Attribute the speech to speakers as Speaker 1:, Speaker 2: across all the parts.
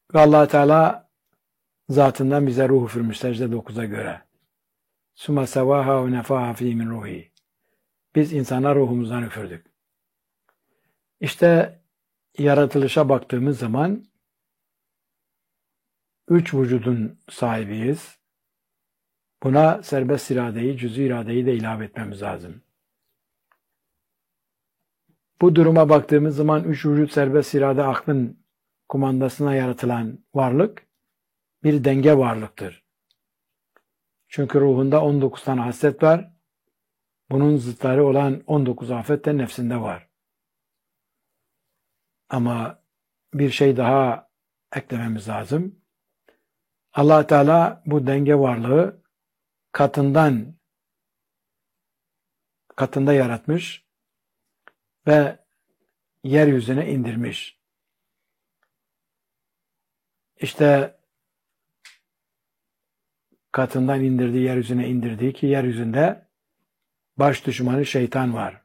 Speaker 1: Ve Allah Teala zatından bize ruh üfürmüş secde 9'a göre. Suma sevaha ve nefaha fî min ruhi. Biz insana ruhumuzdan üfürdük. İşte yaratılışa baktığımız zaman 3 vücudun sahibiyiz. Buna serbest iradeyi, cüz-i iradeyi de ilave etmemiz lazım. Bu duruma baktığımız zaman 3 vücut serbest irade aklın kumandasına yaratılan varlık bir denge varlıktır. Çünkü ruhunda 19 tane haslet var. Bunun zıtları olan 19 afet de nefsinde var. Ama bir şey daha eklememiz lazım. Allah Teala bu denge varlığı katında yaratmış ve yeryüzüne indirmiş. İşte katından indirdiği, yeryüzüne indirdiği ki yeryüzünde baş düşmanı şeytan var.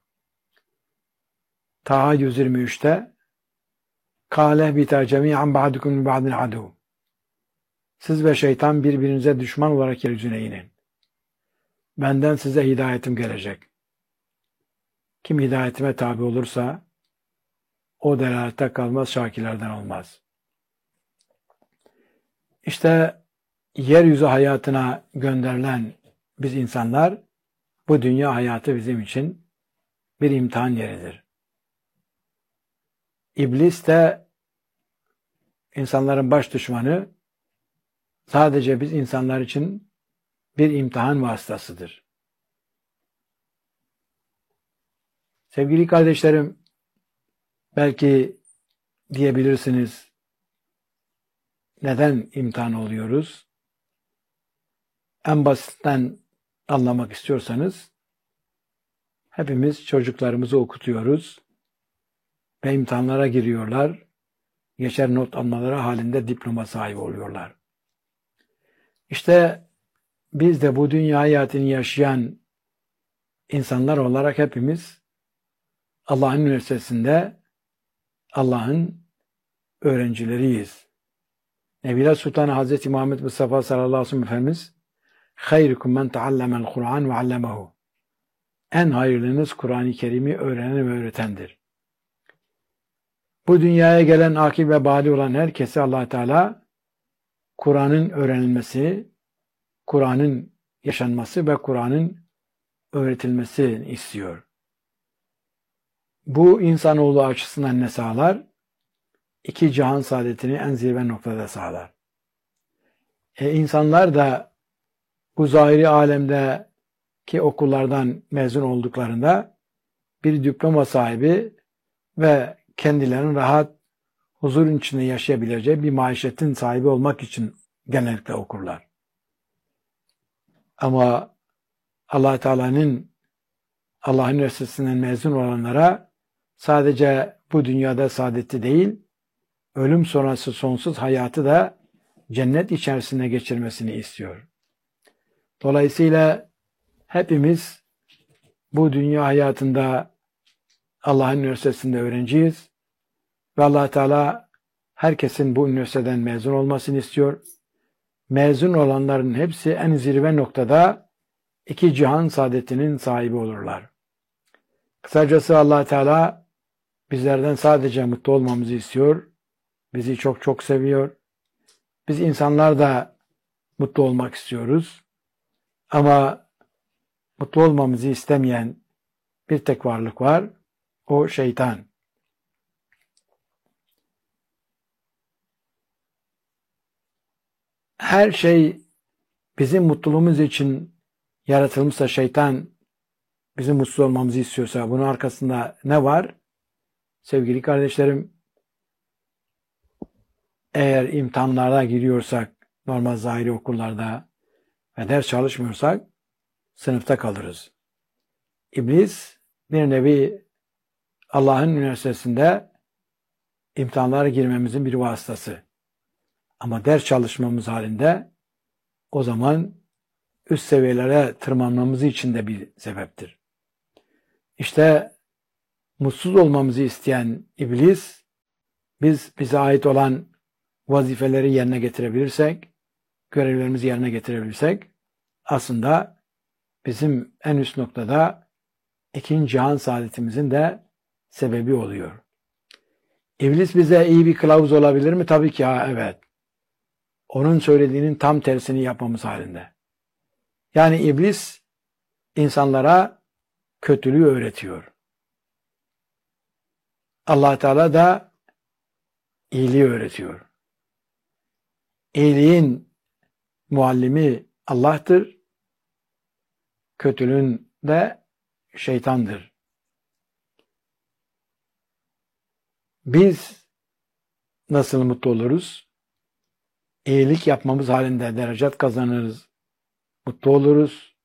Speaker 1: Taha 123'te Kâle bita cemî'an ba'dukum min ba'din adû. Siz ve şeytan birbirinize düşman olarak yeryüzüne inin. Benden size hidayetim gelecek. Kim hidayetime tabi olursa o delalette kalmaz, şakirlerden olmaz. İşte yeryüzü hayatına gönderilen biz insanlar, bu dünya hayatı bizim için bir imtihan yeridir. İblis de insanların baş düşmanı, sadece biz insanlar için bir imtihan vasıtasıdır. Sevgili kardeşlerim, belki diyebilirsiniz, neden imtihan oluyoruz? En basitten anlamak istiyorsanız, hepimiz çocuklarımızı okutuyoruz ve imtihanlara giriyorlar, geçer not almaları halinde diploma sahibi oluyorlar. İşte biz de bu dünya hayatını yaşayan insanlar olarak hepimiz Allah'ın üniversitesinde Allah'ın öğrencileriyiz. Nebiler Sultanı Hazreti Muhammed Mustafa sallallahu aleyhi ve sellem Efendimiz "Hayrukum men teallemel Kur'an ve allemehu." En hayırlınız Kur'an-ı Kerim'i öğrenen ve öğretendir. Bu dünyaya gelen akil ve bali olan herkese Allah Teala Kur'an'ın öğrenilmesi, Kur'an'ın yaşanması ve Kur'an'ın öğretilmesini istiyor. Bu insanoğlu açısından ne sağlar? İki cihan saadetini en zirve noktada sağlar. İnsanlar da bu zahiri alemdeki okullardan mezun olduklarında bir diploma sahibi ve kendilerinin rahat, huzurun içinde yaşayabileceği bir maişetin sahibi olmak için genellikle okurlar. Ama Allah'ın üniversitesinden mezun olanlara sadece bu dünyada saadeti değil, ölüm sonrası sonsuz hayatı da cennet içerisinde geçirmesini istiyor. Dolayısıyla hepimiz bu dünya hayatında Allah'ın üniversitesinde öğrenciyiz ve Allah Teala herkesin bu üniversiteden mezun olmasını istiyor. Mezun olanların hepsi en zirve noktada iki cihan saadetinin sahibi olurlar. Kısacası Allah Teala bizlerden sadece mutlu olmamızı istiyor. Bizi çok çok seviyor. Biz insanlar da mutlu olmak istiyoruz. Ama mutlu olmamızı istemeyen bir tek varlık var. O şeytan. Her şey bizim mutluluğumuz için yaratılmışsa, şeytan bizim mutsuz olmamızı istiyorsa bunun arkasında ne var? Sevgili kardeşlerim, eğer imtihanlara giriyorsak, normal zahiri okullarda ve ders çalışmıyorsak sınıfta kalırız. İblis bir nevi Allah'ın üniversitesinde imtihanlara girmemizin bir vasıtası. Ama ders çalışmamız halinde o zaman üst seviyelere tırmanmamız için de bir sebeptir. İşte mutsuz olmamızı isteyen İblis, bize ait olan vazifeleri yerine getirebilirsek, görevlerimizi yerine getirebilirsek, aslında bizim en üst noktada ikinci cihan saadetimizin de sebebi oluyor. İblis bize iyi bir kılavuz olabilir mi? Tabii ki evet. Onun söylediğinin tam tersini yapmamız halinde. Yani iblis insanlara kötülüğü öğretiyor. Allah Teala da iyiliği öğretiyor. İyiliğin muallimi Allah'tır. Kötülüğün de şeytandır. Biz nasıl mutlu oluruz? İyilik yapmamız halinde derecet kazanırız. Mutlu oluruz.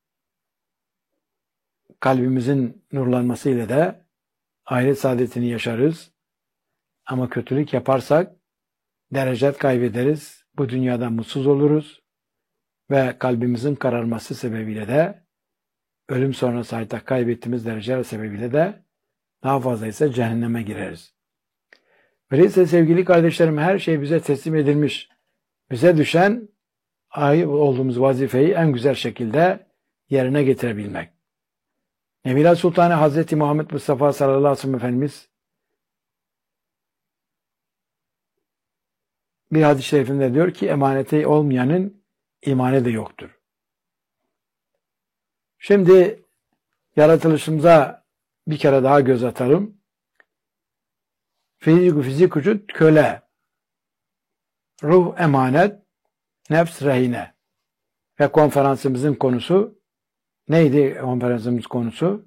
Speaker 1: Kalbimizin nurlanmasıyla da ahiret saadetini yaşarız. Ama kötülük yaparsak derecet kaybederiz. Bu dünyada mutsuz oluruz. Ve kalbimizin kararması sebebiyle de ölüm sonrası hayatta kaybettiğimiz dereceler sebebiyle de daha fazla ise cehenneme gireriz. Öyleyse sevgili kardeşlerim, her şey bize teslim edilmiş. Bize düşen ait olduğumuz vazifeyi en güzel şekilde yerine getirebilmek. Nebiler Sultanı Hazreti Muhammed Mustafa sallallahu aleyhi ve sellem Efendimiz bir hadis-i şerifinde diyor ki emaneti olmayanın imanı da yoktur. Şimdi yaratılışımıza bir kere daha göz atalım. Fizik vücut köle, ruh emanet, nefs rehine. Ve konferansımızın konusu neydi? Konferansımız konusu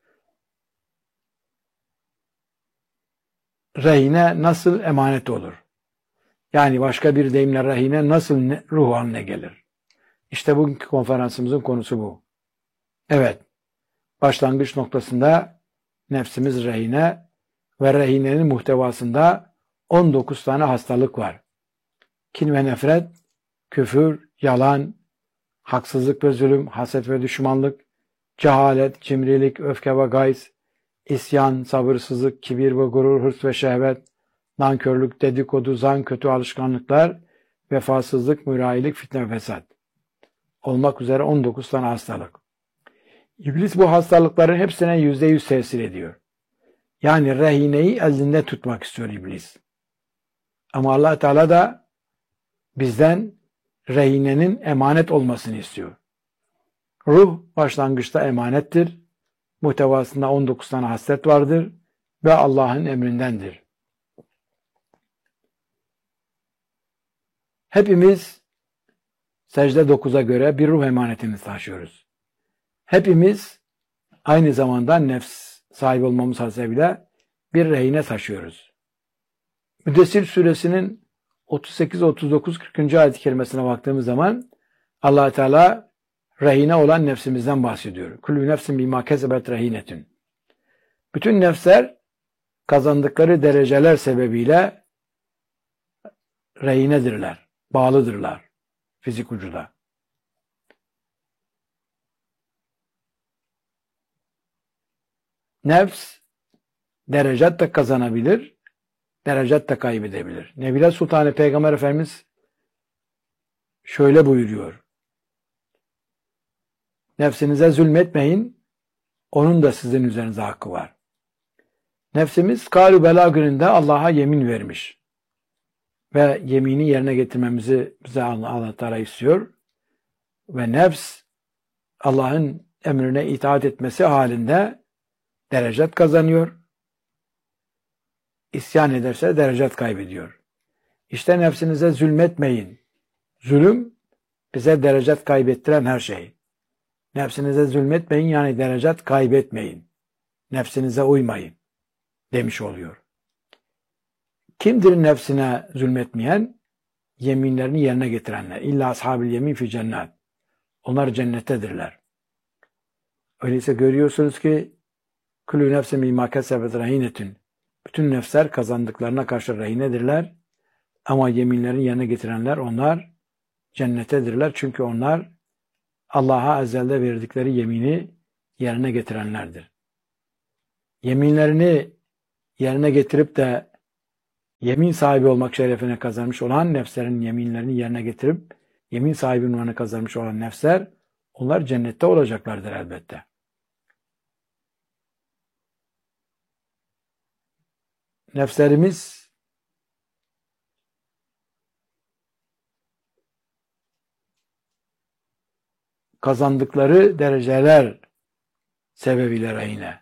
Speaker 1: rehine nasıl emanet olur? Yani başka bir deyimle rehine nasıl ruh haline gelir? İşte bugünkü konferansımızın konusu bu. Evet, başlangıç noktasında nefsimiz rehine ve rehinenin muhtevasında 19 tane hastalık var. Kin ve nefret, küfür, yalan, haksızlık ve zulüm, haset ve düşmanlık, cehalet, cimrilik, öfke ve gayz, isyan, sabırsızlık, kibir ve gurur, hırs ve şehvet, nankörlük, dedikodu, zan, kötü alışkanlıklar, vefasızlık, mürayilik, fitne ve fesat. Olmak üzere 19 tane hastalık. İblis bu hastalıkların hepsine %100 tesir ediyor. Yani rehineyi elinde tutmak istiyor iblis. Ama Allah Teala da bizden rehinenin emanet olmasını istiyor. Ruh başlangıçta emanettir. Muhtevasında 19 tane haslet vardır ve Allah'ın emrindendir. Hepimiz secde 9'a göre bir ruh emanetini taşıyoruz. Hepimiz aynı zamanda nefs sahibi olmamız hasebiyle bir rehine taşıyoruz. Müddessir suresinin 38, 39, 40. ayet-i kerimesine baktığımız zaman Allah Teala rehine olan nefsimizden bahsediyor. Kullu nefsin bima kesebet rehinetun. Bütün nefsler kazandıkları dereceler sebebiyle rehinedirler, bağlıdırlar fizik ucuda. Nefs derecet de kazanabilir, derecet de kaybedebilir. Nebiler Sultanı Peygamber Efendimiz şöyle buyuruyor. Nefsinize zulmetmeyin, onun da sizin üzerinize hakkı var. Nefsimiz Kâlu Bela gününde Allah'a yemin vermiş. Ve yemini yerine getirmemizi bize Allah Teala istiyor. Ve nefs Allah'ın emrine itaat etmesi halinde derecet kazanıyor. İsyan ederse derecet kaybediyor. İşte nefsinize zulmetmeyin. Zulüm bize derecet kaybettiren her şey. Nefsinize zulmetmeyin, yani derecet kaybetmeyin. Nefsinize uymayın demiş oluyor. Kimdir nefsine zulmetmeyen? Yeminlerini yerine getirenler. İlla ashabil yemin fi cennet. Onlar cennettedirler. Öyleyse görüyorsunuz ki kullu nefsin mimma kesebet rehinetun. Bütün nefsler kazandıklarına karşı rehinedirler. Ama yeminlerini yerine getirenler, onlar cennettedirler. Çünkü onlar Allah'a ezelde verdikleri yemini yerine getirenlerdir. Yeminlerini yerine getirip de Yemin sahibi olmak şerefine kazanmış olan nefslerin yeminlerini yerine getirip yemin sahibi unvanı kazanmış olan nefsler, onlar cennette olacaklardır elbette. Nefslerimiz kazandıkları dereceler sebebiyle rehine.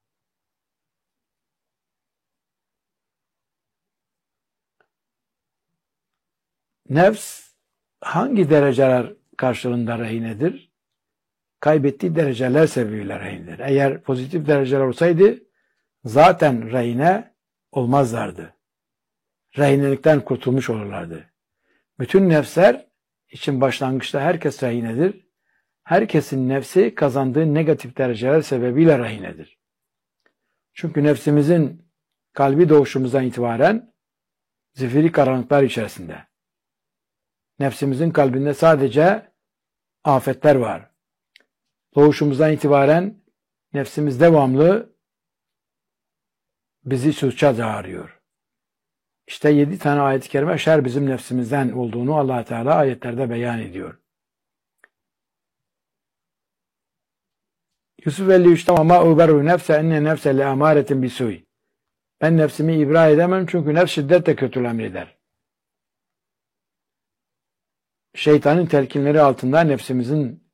Speaker 1: Nefs hangi dereceler karşılığında rehinedir? Kaybettiği dereceler sebebiyle rehinedir. Eğer pozitif dereceler olsaydı zaten rehine olmazlardı. Rehinelikten kurtulmuş olurlardı. Bütün nefsler için başlangıçta herkes rehinedir. Herkesin nefsi kazandığı negatif dereceler sebebiyle rehinedir. Çünkü nefsimizin kalbi doğuşumuzdan itibaren zifiri karanlıklar içerisinde. Nefsimizin kalbinde sadece afetler var. Doğuşumuzdan itibaren nefsimiz devamlı bizi suça çağırıyor. İşte 7 tane ayet-i kerime şer bizim nefsimizden olduğunu Allah Teala ayetlerde beyan ediyor. Yusuf 53'te ama uberu nefse enne nefse le amaretin bisuy. Ben nefsimi ibra edemem çünkü nefs şiddetle kötülük emreder. Şeytanın telkinleri altında nefsimizin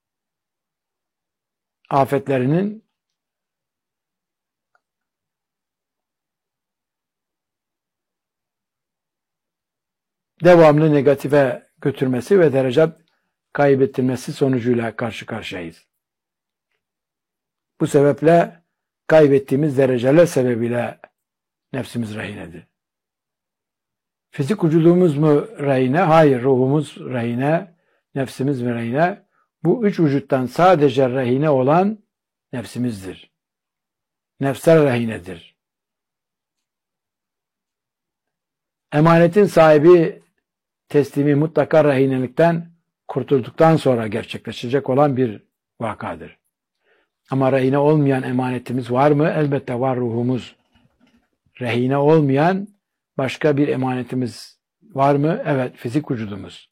Speaker 1: afetlerinin devamlı negatife götürmesi ve derece kaybettirmesi sonucuyla karşı karşıyayız. Bu sebeple kaybettiğimiz dereceler sebebiyle nefsimiz rehinedir. Fizik vücudumuz mu rehine? Hayır, ruhumuz rehine, nefsimiz mi rehine? Bu üç vücuttan sadece rehine olan nefsimizdir. Nefsler rehinedir. Emanetin sahibi teslimi mutlaka rehinelikten kurtulduktan sonra gerçekleşecek olan bir vakadır. Ama rehine olmayan emanetimiz var mı? Elbette var, ruhumuz. Rehine olmayan başka bir emanetimiz var mı? Evet, fizik vücudumuz.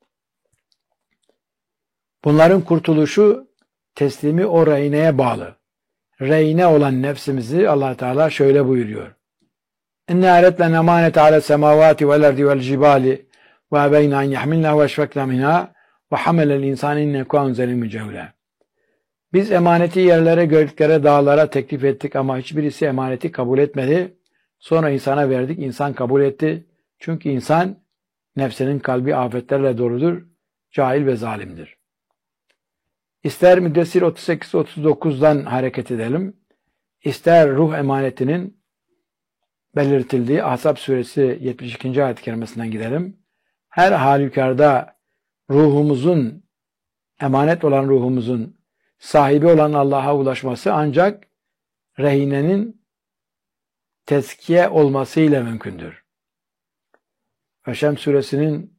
Speaker 1: Bunların kurtuluşu teslimi o rehineye bağlı. Rehine olan nefsimizi Allah Teala şöyle buyuruyor. İnne aretlen emanete ala semavati vel ardi vel cibali ve ebeyne en yahmilna ve eşfekna minha ve hamelel insan inne kuan zelimun cehule. Biz emaneti yerlere, göklere, dağlara teklif ettik ama hiçbirisi emaneti kabul etmedi. Sonra insana verdik, insan kabul etti. Çünkü insan nefsinin kalbi afetlerle doludur, cahil ve zalimdir. İster Müddessir 38-39'dan hareket edelim, ister ruh emanetinin belirtildiği Ahzab suresi 72. ayet-i kerimesinden gidelim. Her halükarda ruhumuzun, emanet olan ruhumuzun sahibi olan Allah'a ulaşması ancak rehinenin tezkiye olmasıyla mümkündür. Ve Şems suresinin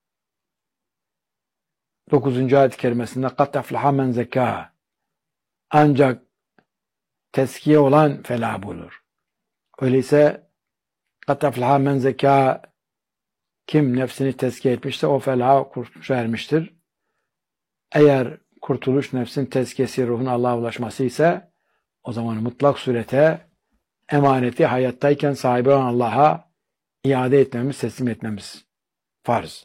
Speaker 1: 9. ayet-i kerimesinde قَدْ اَفْلَحَ مَنْ زَكَّاهَا ancak tezkiye olan felah bulur. Öyleyse قَدْ اَفْلَحَ مَنْ زَكَّاهَا kim nefsini tezkiye etmişse o felaha kurtuluşa ermiştir. Eğer kurtuluş nefsin tezkiyesi, ruhun Allah'a ulaşması ise o zaman mutlak surete emaneti hayattayken sahibi olan Allah'a iade etmemiz, teslim etmemiz farz.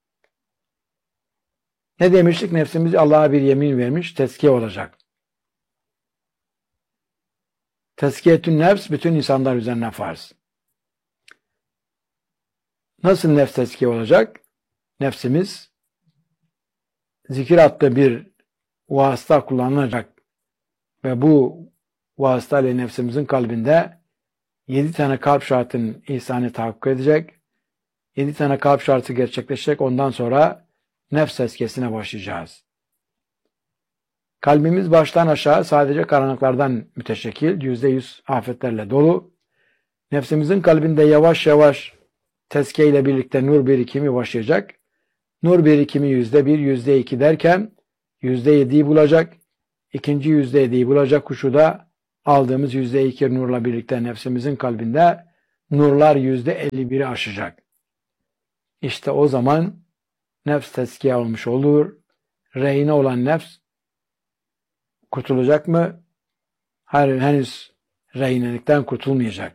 Speaker 1: Ne demiştik? Nefsimiz Allah'a bir yemin vermiş, tezkiye olacak. Tezkiyetün nefs bütün insanlar üzerine farz. Nasıl nefs tezkiye olacak? Nefsimiz zikir adlı bir vasıta kullanılacak ve bu vasıta ile nefsimizin kalbinde 7 tane kalp şartının ihsanı tahakkuk edecek. 7 tane kalp şartı gerçekleşecek. Ondan sonra nefs tezkiyesine başlayacağız. Kalbimiz baştan aşağı sadece karanlıklardan müteşekkil, %100 afetlerle dolu. Nefsimizin kalbinde yavaş yavaş tezkiye ile birlikte nur birikimi başlayacak. Nur birikimi %1, %2 derken %7'yi bulacak. İkinci %7'yi bulacak kuşuda aldığımız %2 nurla birlikte nefsimizin kalbinde nurlar %51'i aşacak. İşte o zaman nefs tezkiye olmuş olur. Rehine olan nefs kurtulacak mı? Hayır, henüz rehinelikten kurtulmayacak.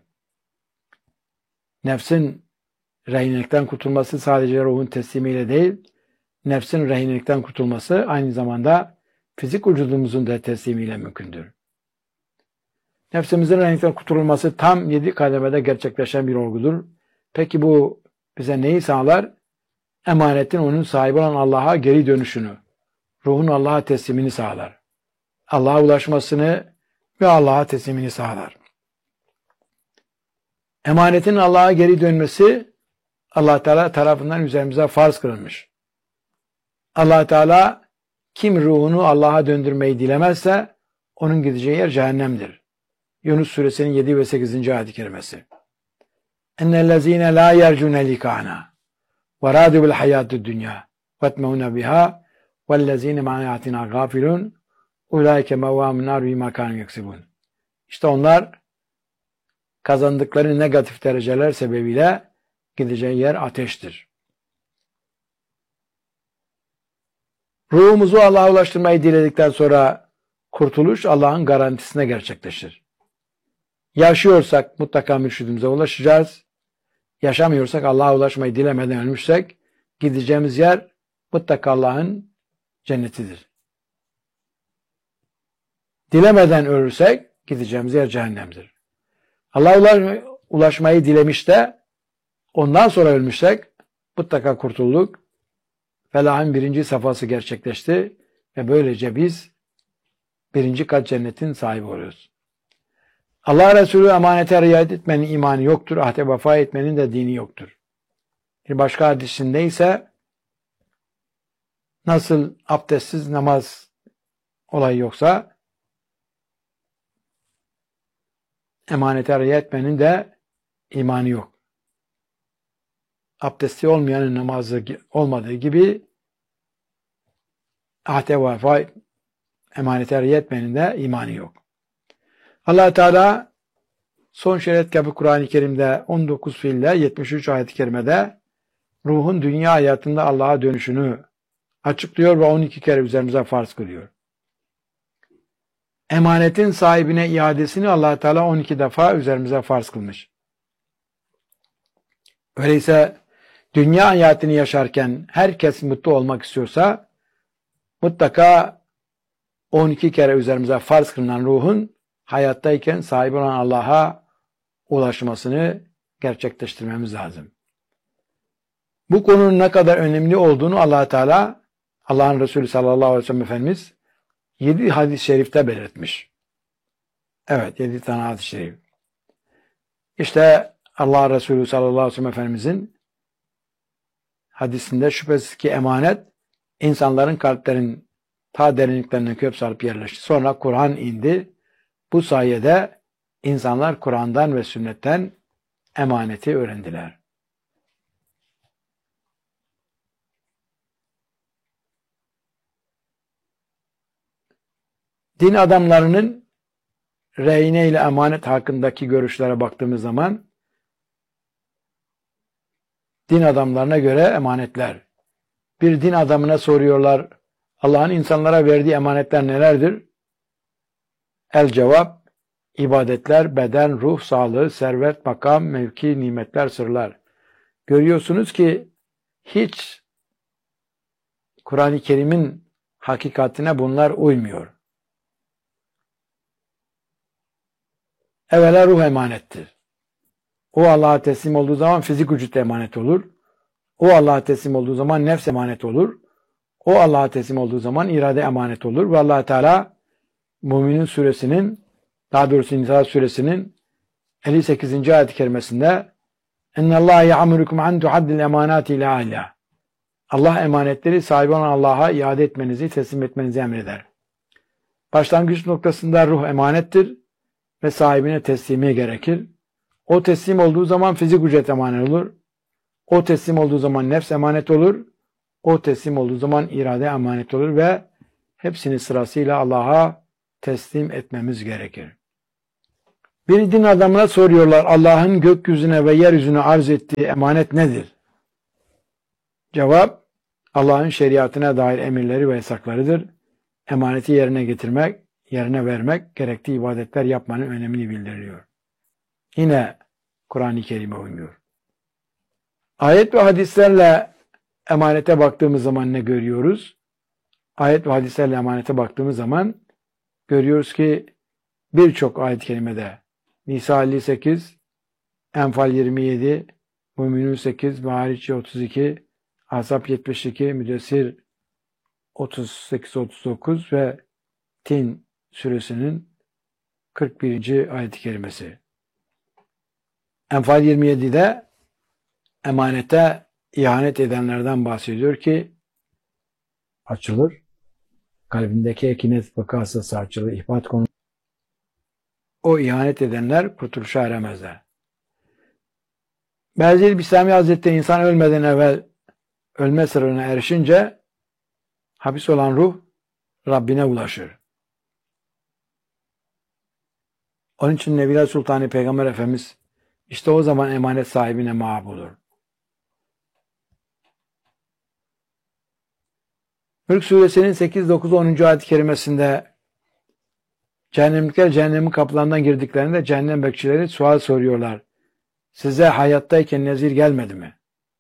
Speaker 1: Nefsin rehinelikten kurtulması sadece ruhun teslimiyle değil, nefsin rehinelikten kurtulması aynı zamanda fizik vücudumuzun da teslimiyle mümkündür. Nefsimizin rehinelikten kurtulması tam 7 kademede gerçekleşen bir olgudur. Peki bu bize neyi sağlar? Emanetin onun sahibi olan Allah'a geri dönüşünü, ruhun Allah'a teslimini sağlar. Allah'a ulaşmasını ve Allah'a teslimini sağlar. Emanetin Allah'a geri dönmesi Allah Teala tarafından üzerimize farz kılınmış. Allah Teala kim ruhunu Allah'a döndürmeyi dilemezse onun gideceği yer cehennemdir. Yunus suresinin 7 ve 8. ayet-i kerimesi. Ennellezine la yercune likana ve radu bil hayatid dunya ve etmeuna biha vellezine ma'ayatina gafilun ulaike mevâmun nar bima kânû yeksibûn. İşte onlar kazandıkları negatif dereceler sebebiyle gideceği yer ateştir. Ruhumuzu Allah'a ulaştırmayı diledikten sonra kurtuluş Allah'ın garantisine gerçekleşir. Yaşıyorsak mutlaka mürşidimize ulaşacağız. Yaşamıyorsak Allah'a ulaşmayı dilemeden ölmüşsek gideceğimiz yer mutlaka Allah'ın cennetidir. Dilemeden ölürsek gideceğimiz yer cehennemdir. Allah'a ulaşmayı dilemiş de ondan sonra ölmüşsek mutlaka kurtulduk. Felahın 1. safhası gerçekleşti ve böylece biz 1. kat cennetin sahibi oluyoruz. Allah Resulü emanete riayet etmenin imanı yoktur. Ahde vefa etmenin de dini yoktur. Bir başka hadisinde ise nasıl abdestsiz namaz olayı yoksa emanete riayet etmenin de imanı yok. Abdesti olmayanın namazı olmadığı gibi ahde vefa emanete riayet etmenin de imanı yok. Allah Teala son şeriat kitabı Kur'an-ı Kerim'de 19 fiille 73 ayet-i kerimede ruhun dünya hayatında Allah'a dönüşünü açıklıyor ve 12 kere üzerimize farz kılıyor. Emanetin sahibine iadesini Allah Teala 12 defa üzerimize farz kılmış. Öyleyse dünya hayatını yaşarken herkes mutlu olmak istiyorsa mutlaka 12 kere üzerimize farz kılınan ruhun hayattayken sahibi olan Allah'a ulaşmasını gerçekleştirmemiz lazım. Bu konunun ne kadar önemli olduğunu Allah Teala, Allah'ın Resulü sallallahu aleyhi ve sellem Efendimiz 7 hadis-i şerifte belirtmiş. Evet, 7 tane hadis-i şerif. İşte Allah Resulü sallallahu aleyhi ve sellem Efendimizin hadisinde şüphesiz ki emanet insanların kalplerin ta derinliklerine kök sarıp yerleşti. Sonra Kur'an indi. Bu sayede insanlar Kur'an'dan ve sünnetten emaneti öğrendiler. Din adamlarının rehine ile emanet hakkındaki görüşlere baktığımız zaman din adamlarına göre emanetler. Bir din adamına soruyorlar, Allah'ın insanlara verdiği emanetler nelerdir? El cevap, ibadetler, beden, ruh, sağlığı, servet, makam, mevki, nimetler, sırlar. Görüyorsunuz ki hiç Kur'an-ı Kerim'in hakikatine bunlar uymuyor. Evvela ruh emanettir. O Allah'a teslim olduğu zaman fizik vücut emanet olur. O Allah'a teslim olduğu zaman nefs emanet olur. O Allah'a teslim olduğu zaman irade emanet olur. Ve Allah Teala Müminun suresinin, daha doğrusu Nisa suresinin 58. ayet-i kerimesinde "Ennallâhe ya'murukum an tuhaddil emanâti ilâ ahliha." Allah emanetleri sahibi olan Allah'a iade etmenizi, teslim etmenizi emreder. Başlangıç noktasında ruh emanettir ve sahibine teslimiye gerekir. O teslim olduğu zaman fizik ücret emanet olur. O teslim olduğu zaman nefs emanet olur. O teslim olduğu zaman irade emanet olur ve hepsini sırasıyla Allah'a teslim etmemiz gerekir. Bir din adamına soruyorlar, Allah'ın gökyüzüne ve yeryüzüne arz ettiği emanet nedir? Cevap, Allah'ın şeriatına dair emirleri ve yasaklarıdır. Emaneti yerine getirmek, yerine vermek, gerektiği ibadetler yapmanın önemini bildiriyor. Yine Kur'an-ı Kerim'e uymuyor. Ayet ve hadislerle emanete baktığımız zaman ne görüyoruz? Ayet ve hadislerle emanete baktığımız zaman görüyoruz ki birçok ayet-i kerimede Nisa 58, Enfal 27, Müminun 8, Mâriç 32, Ahzab 72, Müddessir 38-39 ve Tin suresinin 41. ayet-i kerimesi. Enfal 27'de emanete ihanet edenlerden bahsediyor ki açılır. Kalbindeki ekinet vakası açılır. İhbat konu. O ihanet edenler kurtuluşa eremezler. Berzil Bistami Hazretleri insan ölmeden evvel ölme sırrına erişince hapis olan ruh Rabbine ulaşır. Onun için Nebiler Sultanı Peygamber Efendimiz işte o zaman emanet sahibine muaf olur. Mülk Suresinin 8, 9, 10. ayet-i kerimesinde cehennemlikler cehennemin kapılarından girdiklerinde cehennem bekçileri sual soruyorlar. Size hayattayken nezir gelmedi mi?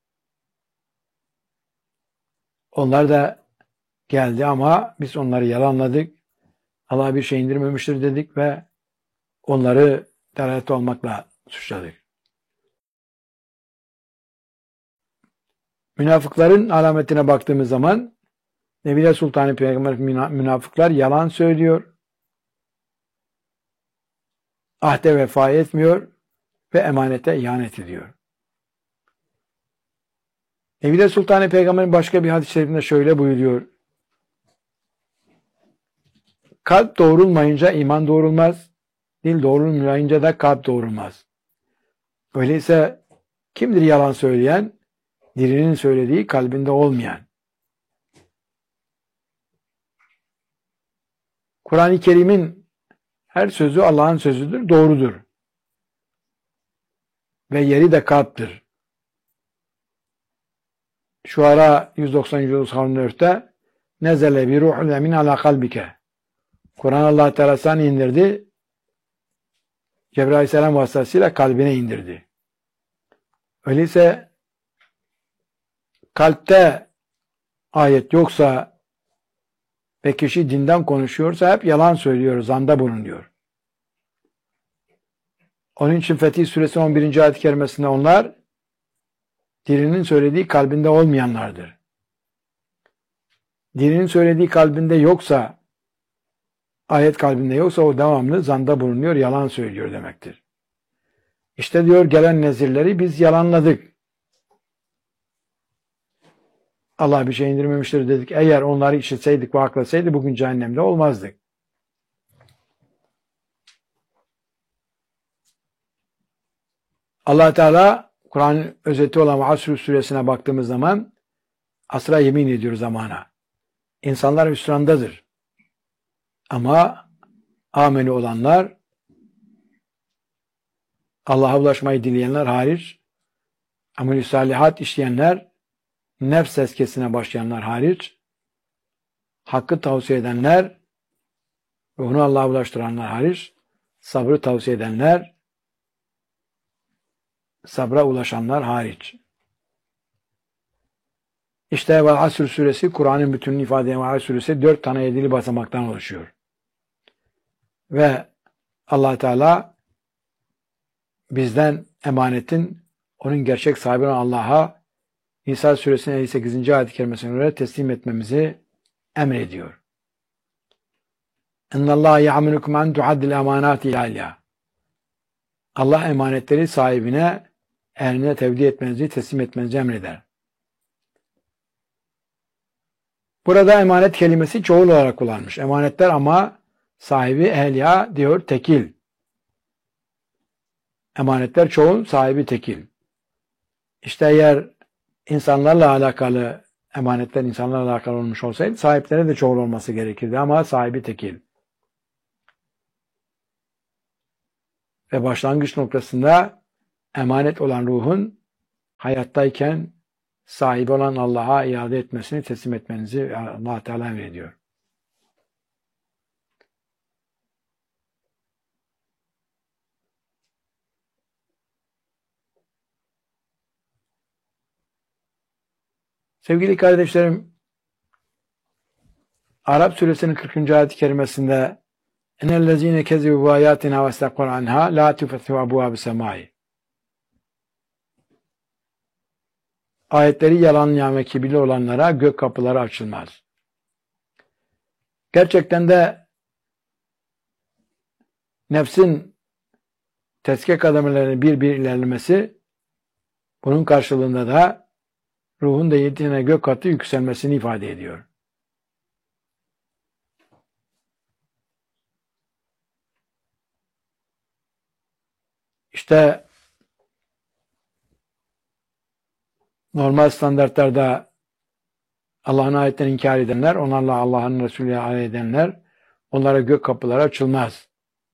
Speaker 1: Onlar da geldi ama biz onları yalanladık. Allah bir şey indirmemiştir dedik ve onları delalet olmakla suçladık. Münafıkların alametine baktığımız zaman Nebiler Sultanı Peygamber münafıklar yalan söylüyor, ahde vefa etmiyor ve emanete ihanet ediyor. Nebiler Sultanı Peygamber'in başka bir hadis-i şerifinde şöyle buyuruyor. Kalp doğrulmayınca iman doğrulmaz, dil doğrulmayınca da kalp doğrulmaz. Öyleyse kimdir yalan söyleyen? Dilinin söylediği kalbinde olmayan. Kur'an-ı Kerim'in her sözü Allah'ın sözüdür, doğrudur. Ve yeri de kalptir. Şuara 190-194'te nezele bi ruhul emin ala kalbike. Kur'an Allah Teala sana indirdi. Cebrail Aleyhisselam vasıtasıyla kalbine indirdi. Öyleyse kalpte ayet yoksa ve kişi dinden konuşuyorsa hep yalan söylüyor, zanda bulunuyor. Onun için Fetih Suresi 11. ayet-i kerimesinde onlar dilinin söylediği kalbinde olmayanlardır. Dilinin söylediği kalbinde yoksa, ayet kalbinde yoksa o devamlı zanda bulunuyor, yalan söylüyor demektir. İşte diyor gelen nezirleri biz yalanladık. Allah bir şey indirmemiştir dedik. Eğer onları işitseydik ve aklasaydı bugün cehennemde olmazdık. Allah Teala Kur'an'ın özeti olan Asr suresine baktığımız zaman asra yemin ediyor zamana. İnsanlar hüsrandadır. Ama ameli olanlar, Allah'a ulaşmayı dileyenler hariç, amel-i salihat işleyenler, nefs eskesine başlayanlar hariç, hakkı tavsiye edenler ve onu Allah'a ulaştıranlar hariç, sabrı tavsiye edenler, sabra ulaşanlar hariç. İşte Vel Asr suresi, Kur'an'ın bütününü ifade eden Vel Asr suresi 4 tane yedili basamaktan oluşuyor. Ve Allah Teala bizden emanetin onun gerçek sahibi olan Allah'a Nisa suresinin 58. ayet-i kerimesine göre teslim etmemizi emrediyor. İnnallâhe ya'murukum en tuhaddil emanâti ilâ. Allah emanetleri sahibine eline tevdi etmenizi, teslim etmenizi emreder. Burada emanet kelimesi çoğul olarak kullanmış. Emanetler ama sahibi ehliya diyor tekil. Emanetler çoğul, sahibi tekil. İşte eğer insanlarla alakalı emanetler insanlarla alakalı olmuş olsaydı sahipleri de çoğul olması gerekirdi ama sahibi tekil. ve başlangıç noktasında emanet olan ruhun hayattayken sahibi olan Allah'a iade etmesini, teslim etmenizi Allah Teala emrediyor. Sevgili kardeşlerim, Arap suresinin 40. ayet-i kerimesinde "Enellezîne kezzebû bâyâtinâ ve istekbâru anhâ lâ tufettihu abwâbes semâi." Ayetleri yalanlayan ve kibirli olanlara gök kapıları açılmaz. Gerçekten de nefsin tezkiye kademelerini bir ilerlemesi, bunun karşılığında da ruhun da 7 tane gök katı yükselmesini ifade ediyor. İşte normal standartlarda Allah'ın ayetlerini inkar edenler, onlarla Allah'ın Resulü'ne alay edenler, onlara gök kapıları açılmaz.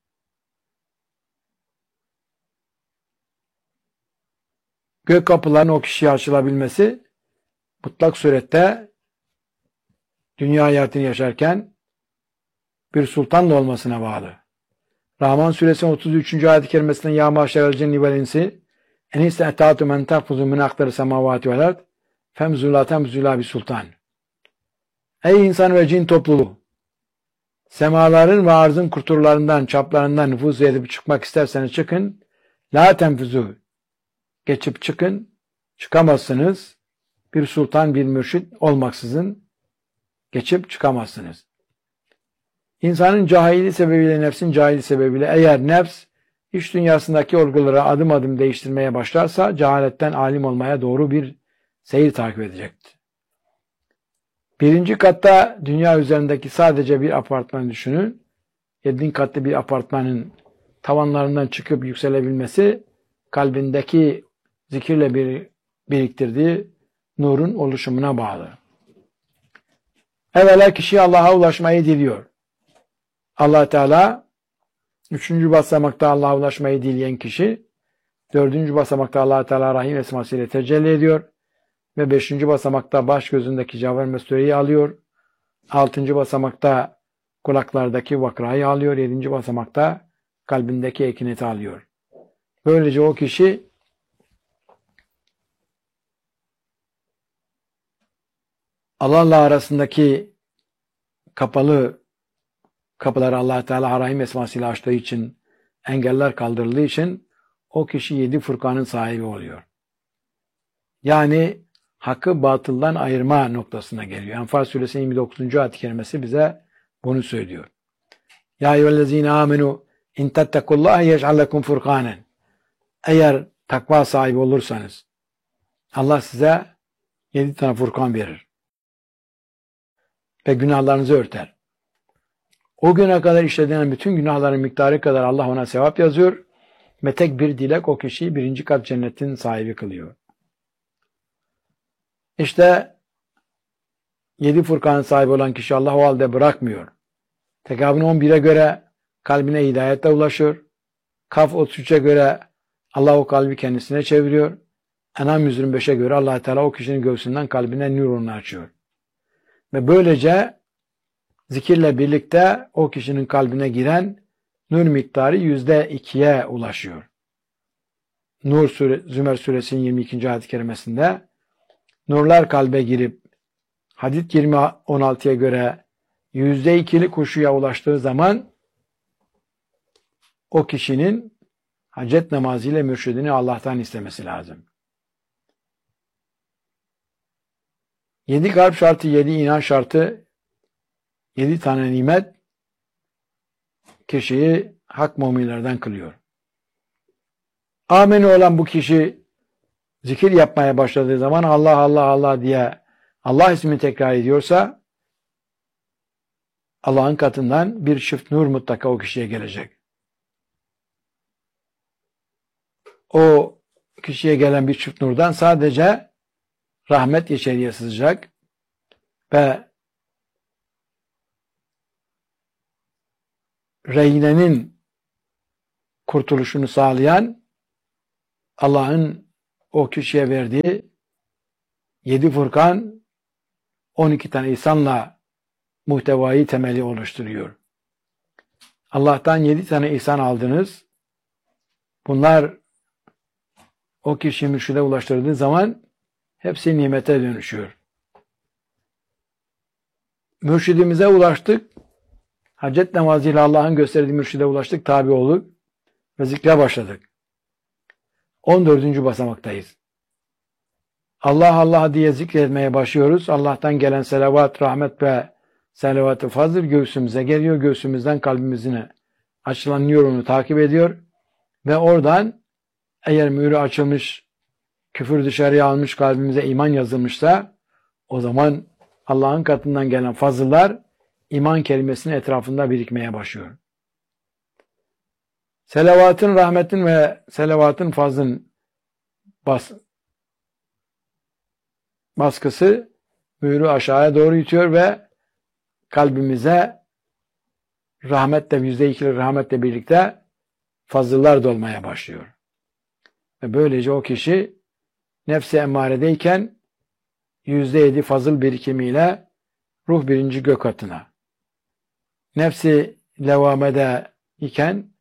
Speaker 1: Gök kapılarının o kişiye açılabilmesi, mutlak surette dünya hayatını yaşarken bir sultanla olmasına bağlı. Rahman suresinin 33. ayet-i kerimesinde "Ya maşerel cenni vel insi en iste'tâtu men tahfuzu min aktarı semavati vel ard femzûlâ temzûlâ bi sultan." Ey insan ve cin topluluğu! Semaların ve arzın kurturlarından, çaplarından nüfuz edip çıkmak isterseniz çıkın. La tenfüzû. Geçip çıkın. Çıkamazsınız. Bir sultan, bir mürşit olmaksızın geçip çıkamazsınız. İnsanın cahili sebebiyle, nefsin cahili sebebiyle eğer nefs iç dünyasındaki olguları adım adım değiştirmeye başlarsa cehaletten alim olmaya doğru bir seyir takip edecektir. 1. katta dünya üzerindeki sadece bir apartman düşünün. 7. katlı bir apartmanın tavanlarından çıkıp yükselebilmesi kalbindeki zikirle biriktirdiği nurun oluşumuna bağlı. Evvela kişi Allah'a ulaşmayı diliyor. Allah Teala 3. basamakta Allah'a ulaşmayı dileyen kişi 4. basamakta Allah Teala Rahim esmasıyla tecelli ediyor ve 5. basamakta baş gözündeki Cevher Mesure'yi alıyor. 6. basamakta kulaklardaki vakrayı alıyor. 7. basamakta kalbindeki ekineti alıyor. Böylece o kişi Allah'la arasındaki kapalı kapıları Allah Teala Rahim esmasıyla açtığı için, engeller kaldırıldığı için o kişi 7 Furkan'ın sahibi oluyor. Yani hakkı batıldan ayırma noktasına geliyor. Enfal suresinin 29. ayet-i kerimesi bize bunu söylüyor. Ya eyyühellezine amenu in tettekullaha yec'al lekum furkanen. Eğer takva sahibi olursanız Allah size 7 tane Furkan verir ve günahlarınızı örter. O güne kadar işlediğin bütün günahların miktarı kadar Allah ona sevap yazıyor ve tek bir dilek o kişiyi 1. kat cennetin sahibi kılıyor. İşte 7 Furkan'ın sahibi olan kişi Allah o halde bırakmıyor. Tekabün 11'e göre kalbine hidayette ulaşıyor. Kaf 33'e göre Allah o kalbi kendisine çeviriyor. En'am 125'e göre Allah Teala o kişinin göğsünden kalbine nurunu açıyor. Ve böylece zikirle birlikte o kişinin kalbine giren nur miktarı %2'ye ulaşıyor. Zümer suresinin 22. ayet-i kerimesinde nurlar kalbe girip Hadid 20-16'ya göre %2'lik huşuya ulaştığı zaman o kişinin hacet namazıyla mürşidini Allah'tan istemesi lazım. 7 kalp şartı, 7 inanç şartı, 7 tane nimet kişiyi hak müminlerden kılıyor. Amin olan bu kişi zikir yapmaya başladığı zaman Allah Allah Allah diye Allah ismini tekrar ediyorsa Allah'ın katından bir çift nur mutlaka o kişiye gelecek. O kişiye gelen bir çift nurdan sadece rahmet içeriye sızacak ve rehinenin kurtuluşunu sağlayan Allah'ın o kişiye verdiği 7 Furkan 12 tane ihsanla muhtevayı temeli oluşturuyor. Allah'tan 7 tane ihsan aldınız. Bunlar o kişiyi mürşide ulaştırdığı zaman hepsi nimete dönüşüyor. Mürşidimize ulaştık. Hacet namazıyla Allah'ın gösterdiği mürşide ulaştık. Tabi olduk. Ve zikre başladık. 14. basamaktayız. Allah Allah diye zikretmeye başlıyoruz. Allah'tan gelen selavat, rahmet ve selavat-ı fazıl göğsümüze geliyor. Göğsümüzden kalbimizine açılan nurunu takip ediyor. Ve oradan eğer mührü açılmış, küfür dışarıya almış, kalbimize iman yazılmışsa o zaman Allah'ın katından gelen fazıllar iman kelimesinin etrafında birikmeye başlıyor. Selavatın, rahmetin ve selavatın fazlın baskısı mührü aşağıya doğru itiyor ve kalbimize rahmetle, %2'lik rahmetle birlikte fazıllar dolmaya başlıyor. Ve böylece o kişi nefs-i emmaredeyken %7 fazıl birikimiyle ruh 1. gök katına, nefs-i levamede iken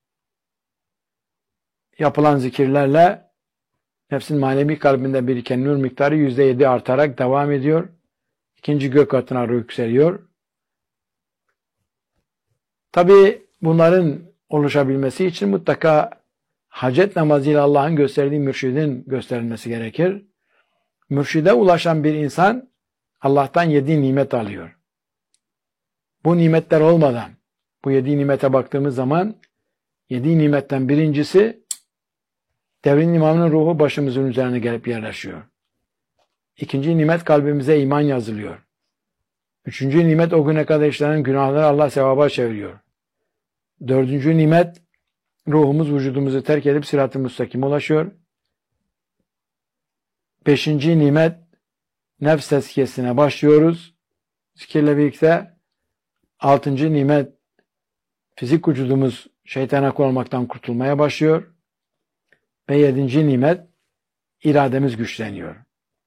Speaker 1: yapılan zikirlerle nefsin manevi kalbinde biriken nur miktarı %7 artarak devam ediyor. 2. gök katına ruh yükseliyor. Tabi bunların oluşabilmesi için mutlaka hacet namazıyla Allah'ın gösterdiği mürşidin gösterilmesi gerekir. Mürşide ulaşan bir insan Allah'tan 7 nimet alıyor. Bu nimetler olmadan, bu 7 nimete baktığımız zaman 7 nimetten birincisi devrin imamının ruhu başımızın üzerine gelip yerleşiyor. 2. nimet kalbimize iman yazılıyor. 3. nimet o güne kadar işlenen günahları Allah sevaba çeviriyor. 4. nimet ruhumuz vücudumuzu terk edip sırat-ı müstakime ulaşıyor. 5. nimet nefs tezkiyesine başlıyoruz. Zikirle birlikte 6. nimet fizik vücudumuz şeytana olmaktan kurtulmaya başlıyor. Ve 7. nimet irademiz güçleniyor.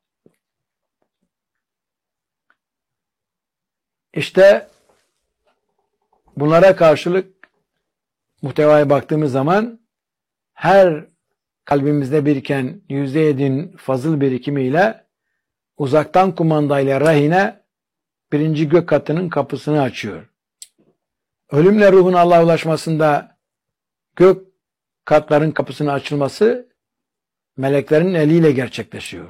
Speaker 1: İşte bunlara karşılık muhtevaya baktığımız zaman her kalbimizde biriken %7'nin fazıl birikimiyle uzaktan kumandayla rehine 1. gök katının kapısını açıyor. Ölümle ruhun Allah'a ulaşmasında gök katların kapısının açılması meleklerin eliyle gerçekleşiyor.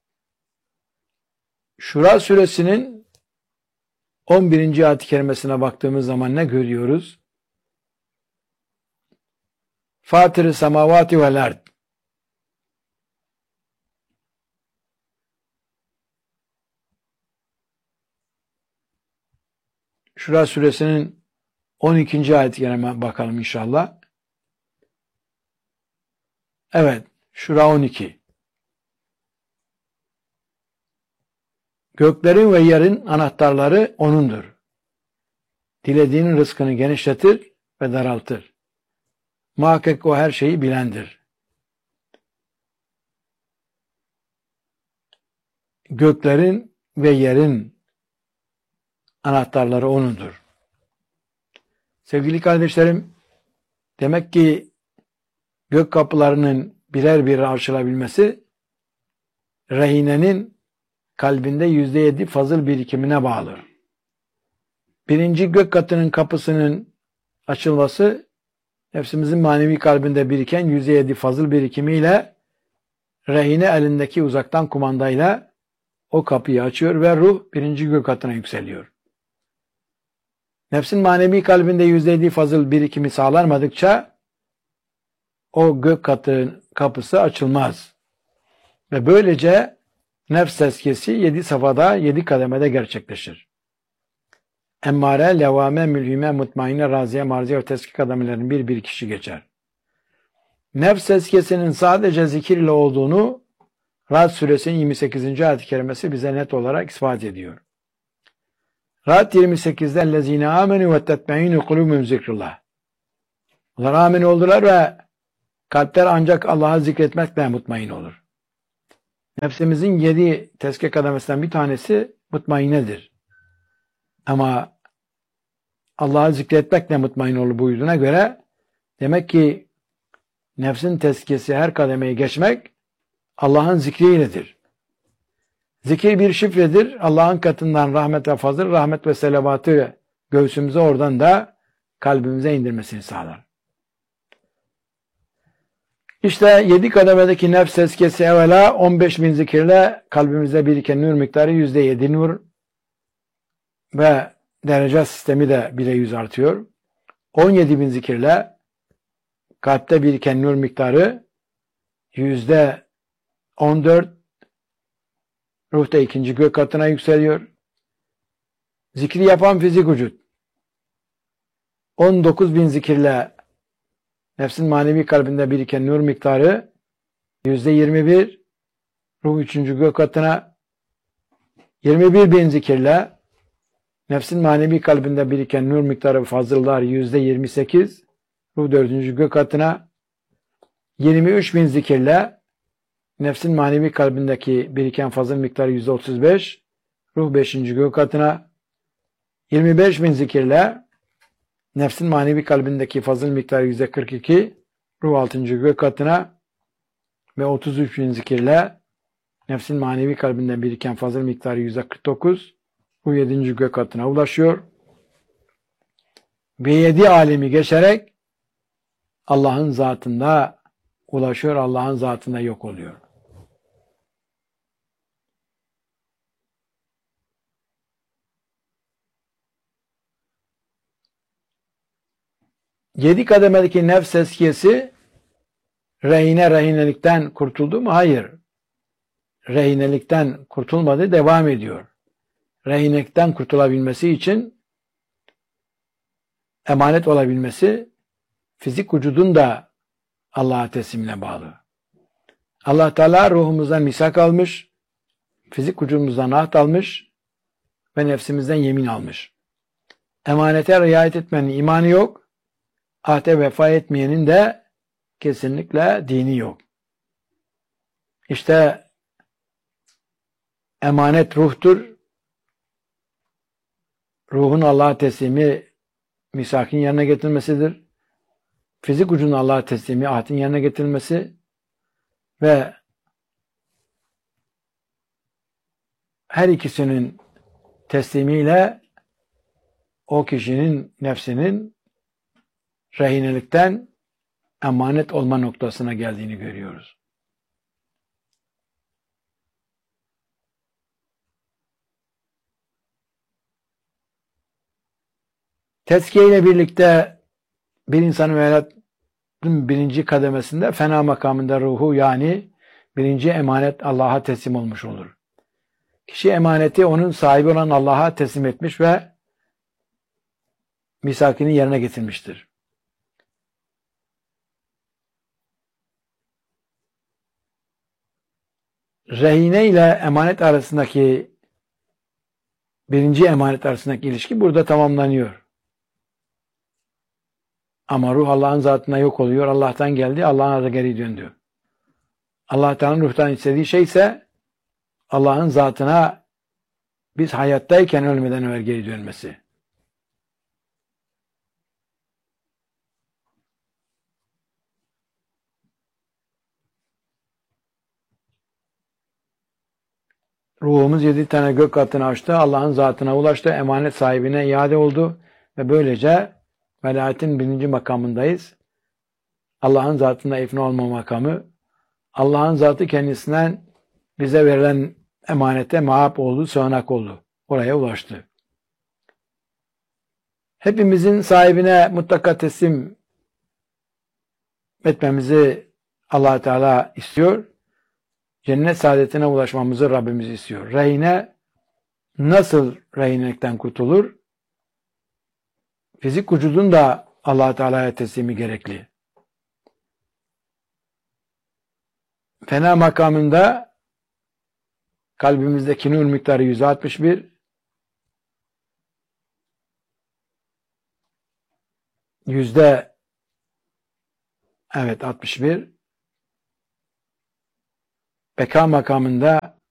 Speaker 1: Şura suresinin 11. ayet-i kerimesine baktığımız zaman ne görüyoruz? Fatır-ı semavati vel ard. Şura suresinin 12. ayet-i kerimesine bakalım inşallah. Evet, Şura 12. Göklerin ve yerin anahtarları O'nundur. Dilediğinin rızkını genişletir ve daraltır. Muhakkak O her şeyi bilendir. Göklerin ve yerin anahtarları O'nundur. Sevgili kardeşlerim, demek ki gök kapılarının birer birer açılabilmesi rehinenin kalbinde %7 fazıl birikimine bağlı. 1. gök katının kapısının açılması nefsimizin manevi kalbinde biriken %7 fazıl birikimiyle rehine elindeki uzaktan kumandayla o kapıyı açıyor ve ruh 1. gök katına yükseliyor. Nefsin manevi kalbinde %7 fazıl birikimi sağlanmadıkça o gök katının kapısı açılmaz. Ve böylece nefs tezkiyesi 7 safhada 7 kademede gerçekleşir. Emmare, levame, mülhime, mutmainne, raziye, marziye ve tezki kademelerin bir kişi geçer. Nefs tezkiyesinin sadece zikir ile olduğunu Ra'd suresinin 28. ayet-i kerimesi bize net olarak ispat ediyor. Ra'd 28'de اَلَّذ۪ينَ آمَنُوا وَتَّتْمَعِينُ قُلُوبُهُمْ zikrullah. Onlar amin oldular ve kalpler ancak Allah'ı zikretmekle mutmain olur. Nefsimizin 7 tezkiye kademesinden bir tanesi mutmainedir. Ama Allah'ı zikretmekle mutmain olur buyurduğuna göre demek ki nefsin tezkiyesi her kademeyi geçmek Allah'ın zikriyledir. Zikir bir şifredir. Allah'ın katından rahmet ve fazıl, rahmet ve selavatı göğsümüze oradan da kalbimize indirmesini sağlar. İşte 7 kademedeki nefs tezkiyesi evvela 15.000 zikirle kalbimizde biriken nur miktarı %7 nur ve derece sistemi de 1'e 100 artıyor. 17.000 zikirle kalpte biriken nur miktarı %14, ruhta 2. gök katına yükseliyor. Zikri yapan fizik vücut 19.000 zikirle nefsin manevi kalbinde biriken nur miktarı %21, ruh 3. gök katına. 21.000 zikirle nefsin manevi kalbinde biriken nur miktarı fazıllar %28, ruh 4. gök katına. 23.000 zikirle nefsin manevi kalbindeki biriken fazıl miktarı %35, ruh 5. gök katına. 25.000 zikirle nefsin manevi kalbindeki fazıl miktarı %42, ruh 6. gök katına ve 33.000 zikirle nefsin manevi kalbinden biriken fazıl miktarı %49, ruh 7. gök katına ulaşıyor. Ve 7 alemi geçerek Allah'ın zatında ulaşıyor, Allah'ın zatında yok oluyor. Yedi kademedeki nefs tezkiyesi rehinelikten kurtuldu mu? Hayır. Rehinelikten kurtulmadı, devam ediyor. Rehinelikten kurtulabilmesi için emanet olabilmesi fizik vücudun da Allah'a teslimine bağlı. Allah Teala ruhumuzdan misak almış, fizik vücudumuzdan ahd almış ve nefsimizden yemin almış. Emanete riayet etmenin imanı yok, ahde vefa etmeyenin de kesinlikle dini yok. İşte emanet ruhtur. Ruhun Allah'a teslimi misakın yerine getirilmesidir. Fizik vücudun Allah'a teslimi ahdin yerine getirilmesi ve her ikisinin teslimiyle o kişinin nefsinin rehinelikten emanet olma noktasına geldiğini görüyoruz. Tezkiye ile birlikte bir insanın hayatın birinci kademesinde fena makamında ruhu yani birinci emanet Allah'a teslim olmuş olur. Kişi emaneti onun sahibi olan Allah'a teslim etmiş ve misakini yerine getirmiştir. Rehine ile emanet arasındaki birinci emanet arasındaki ilişki burada tamamlanıyor. Ama ruh Allah'ın zatına yok oluyor. Allah'tan geldi, Allah'a da geri döndü. Allah Teala'nın ruhtan istediği şey ise Allah'ın zatına biz hayattayken ölmeden evvel geri dönmesi. Ruhumuz 7 tane gök katını açtı. Allah'ın zatına ulaştı. Emanet sahibine iade oldu. Ve böylece velayetin birinci makamındayız. Allah'ın zatında ifna olma makamı. Allah'ın zatı kendisinden bize verilen emanete mahap oldu, sığınak oldu. Oraya ulaştı. Hepimizin sahibine mutlaka teslim etmemizi Allah Teala istiyor. Cennet saadetine ulaşmamızı Rabbimiz istiyor. Rehine nasıl rehinelikten kurtulur? Fizik vücudun da Allah Teala'ya teslimi gerekli. Fena makamında kalbimizdeki nur miktarı 161, Evet, 61. Beka makamında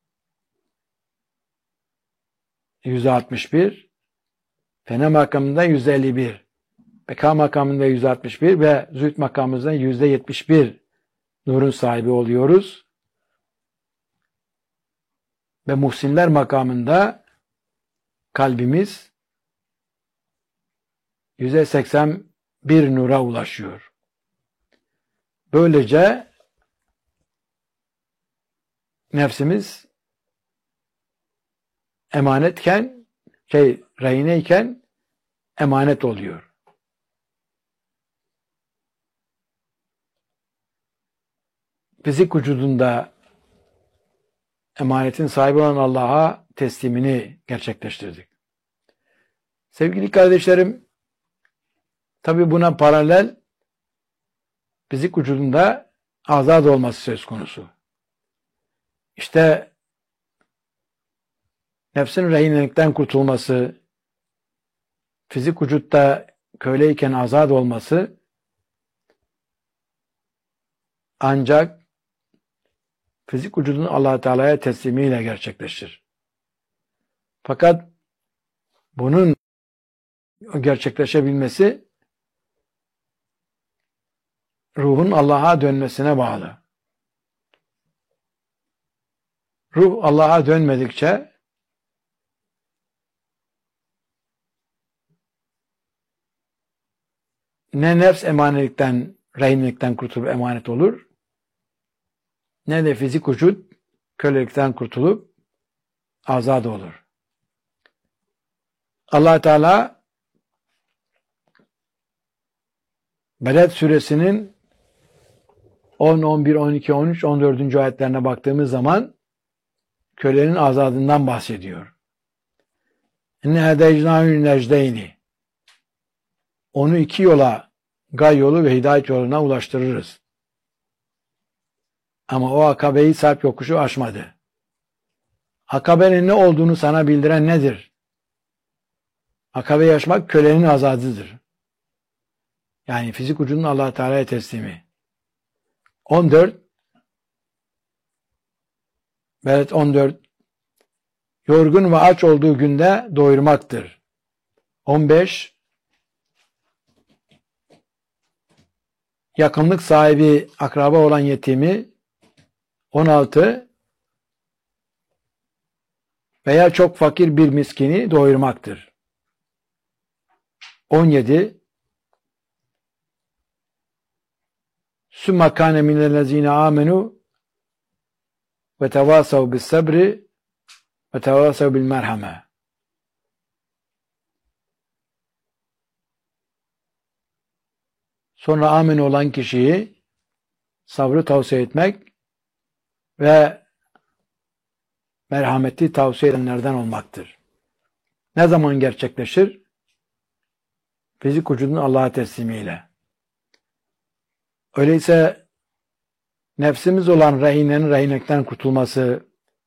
Speaker 1: 161. Fena makamında 151. Beka makamında 161 ve zühd makamında %71 nurun sahibi oluyoruz. Ve muhsinler makamında kalbimiz %81 nura ulaşıyor. Böylece nefsimiz emanetken, rehineyken emanet oluyor. Fizik vücudunda emanetin sahibi olan Allah'a teslimini gerçekleştirdik. Sevgili kardeşlerim, tabi buna paralel fizik vücudunda azad olması söz konusu. İşte nefsin rehinelikten kurtulması, fizik vücutta köleyken azad olması ancak fizik vücudun Allah Teala'ya teslimiyle gerçekleşir. Fakat bunun gerçekleşebilmesi ruhun Allah'a dönmesine bağlı. Ruh Allah'a dönmedikçe ne nefs emanelikten, rehinlikten kurtulup emanet olur, ne de fizik vücut kölelikten kurtulup azad olur. Allah Teala Beled suresinin 10, 11, 12, 13, 14. ayetlerine baktığımız zaman kölenin azadından bahsediyor. İnne hedeycnâhü necdeyni. Onu iki yola, gay yolu ve hidayet yoluna ulaştırırız. Ama o akabeyi sarp yokuşu aşmadı. Akabenin ne olduğunu sana bildiren nedir? Akabeyi aşmak kölenin azadıdır. Yani fizik vücudun Allah Teala'ya teslimi. 14 Beled 14 yorgun ve aç olduğu günde doyurmaktır. 15 yakınlık sahibi akraba olan yetimi. 16 veya çok fakir bir miskini doyurmaktır. 17 Sümme kâne minellezîne âmenû ve tevâsav bis sabri ve tevâsav bil merhame. Sonra amin olan kişiyi sabrı tavsiye etmek ve merhameti tavsiye edenlerden olmaktır. Ne zaman gerçekleşir? Fizik vücudun Allah'a teslimiyle. Öyleyse nefsimiz olan rehinenin rehinekten kurtulması,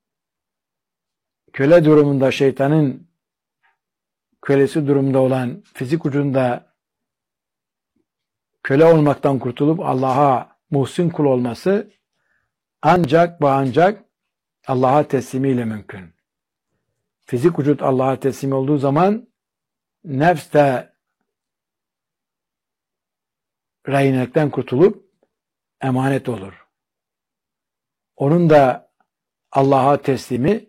Speaker 1: köle durumunda şeytanın kölesi durumunda olan fizik vücudunda köle olmaktan kurtulup Allah'a muhsin kul olması ancak ve ancak Allah'a teslimiyle mümkün. Fizik vücut Allah'a teslim olduğu zaman nefs de rehinekten kurtulup emanet olur. Onun da Allah'a teslimi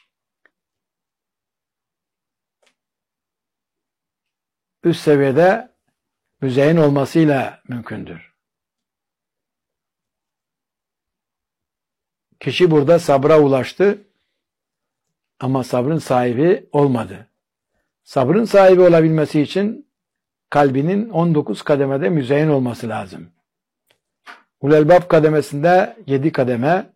Speaker 1: üst seviyede müzeyyen olmasıyla mümkündür. Kişi burada sabra ulaştı ama sabrın sahibi olmadı. Sabrın sahibi olabilmesi için kalbinin 19 kademede müzeyyen olması lazım. Ulelbab kademesinde 7 kademe,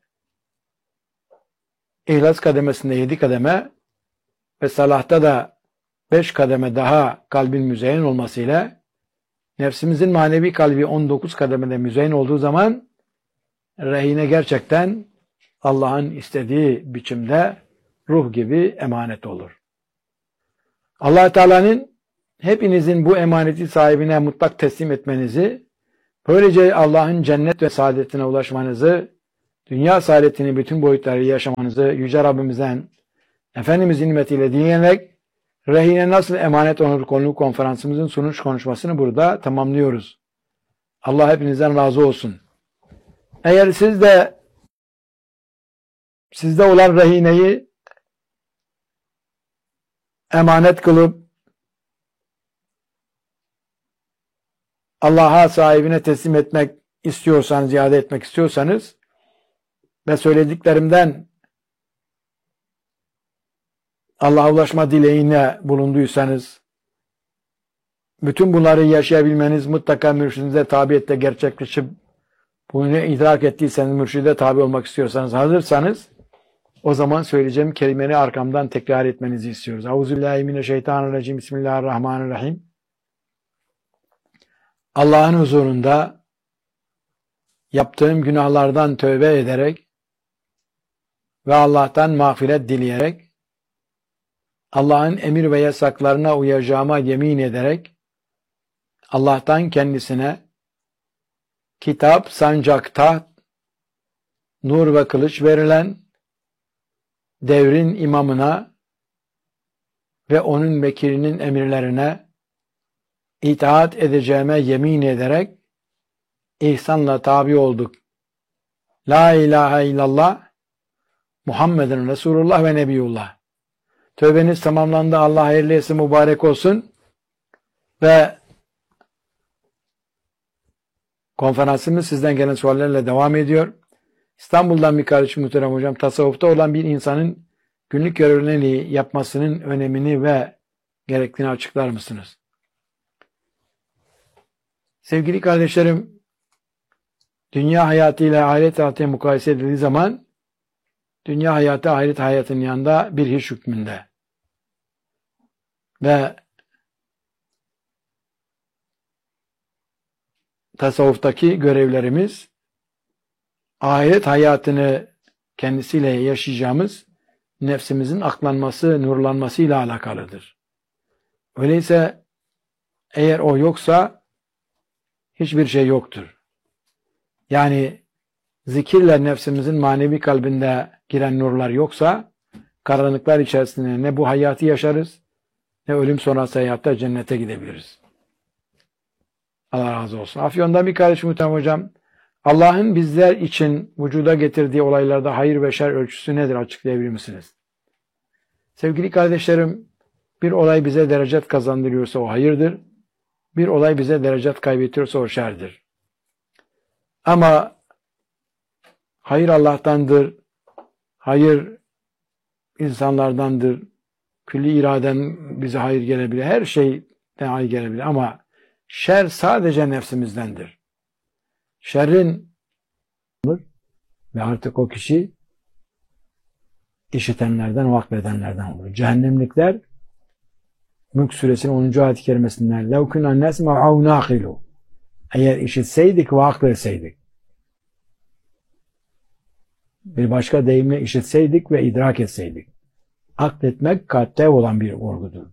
Speaker 1: İhlas kademesinde 7 kademe ve salahta da 5 kademe daha kalbin müzeyyen olmasıyla nefsimizin manevi kalbi 19 kademede müzeyyen olduğu zaman rehine gerçekten Allah'ın istediği biçimde ruh gibi emanet olur. Allah Teala'nın hepinizin bu emaneti sahibine mutlak teslim etmenizi Böylece Allah'ın cennet ve saadetine ulaşmanızı, dünya saadetini bütün boyutları yaşamanızı Yüce Rabbimizden Efendimizin nimetiyle dinleyerek rehine nasıl emanet onur konulu konferansımızın sunuş konuşmasını burada tamamlıyoruz. Allah hepinizden razı olsun. Eğer sizde olan rehineyi emanet kılıp Allah'a sahibine teslim etmek istiyorsanız, iade etmek istiyorsanız ve söylediklerimden Allah'a ulaşma dileğine bulunduysanız, bütün bunları yaşayabilmeniz mutlaka mürşidinize tabiyetle gerçekleşip bunu idrak ettiyseniz, mürşide tabi olmak istiyorsanız, hazırsanız o zaman söyleyeceğim kelimeleri arkamdan tekrar etmenizi istiyoruz. Euzubillahimineşşeytanirracim. Bismillahirrahmanirrahim. Allah'ın huzurunda yaptığım günahlardan tövbe ederek ve Allah'tan mağfiret dileyerek, Allah'ın emir ve yasaklarına uyacağıma yemin ederek, Allah'tan kendisine kitap, sancak, taht, nur ve kılıç verilen devrin imamına ve onun vekilinin emirlerine itaat edeceğime yemin ederek ihsanla tabi olduk. La ilahe illallah Muhammedun Resulullah ve Nebiyullah. Tövbeniz tamamlandı. Allah hayırlı etsin, mübarek olsun. Ve konferansımız sizden gelen suallerle devam ediyor. İstanbul'dan bir kardeşim muhterem hocam, tasavvufta olan bir insanın günlük görevlerini yapmasının önemini ve gerektiğini açıklar mısınız? Sevgili kardeşlerim, dünya hayatıyla ahiret hayatı mukayese edildiği zaman dünya hayatı ahiret hayatının yanında bir hiç hükmünde. Ve tasavvuftaki görevlerimiz ahiret hayatını kendisiyle yaşayacağımız nefsimizin aklanması, nurlanması ile alakalıdır. Öyleyse eğer o yoksa hiçbir şey yoktur. Yani zikirle nefsimizin manevi kalbinde giren nurlar yoksa karanlıklar içerisinde ne bu hayatı yaşarız ne ölüm sonrası hayatta cennete gidebiliriz. Allah razı olsun. Afyon'dan bir kardeşim muhterem hocam, Allah'ın bizler için vücuda getirdiği olaylarda hayır ve şer ölçüsü nedir, açıklayabilir misiniz? Sevgili kardeşlerim, bir olay bize derecet kazandırıyorsa o hayırdır. Bir olay bize derecet kaybetiyorsa o şerdir. Ama hayır Allah'tandır, hayır insanlardandır, külli iraden bize hayır gelebilir, her şeyden hayır gelebilir ama şer sadece nefsimizdendir. Şerrin ve artık o kişi işitenlerden, vakledenlerden olur. Cehennemlikler Mülk Suresinin 10. ayet-i kerimesinden لَوْ كُنَا نَسْمَعُ اَوْ نَاقِلُوا Eğer işitseydik ve akletseydik. Bir başka deyimle işitseydik ve idrak etseydik. Akletmek kalpte olan bir olgudur.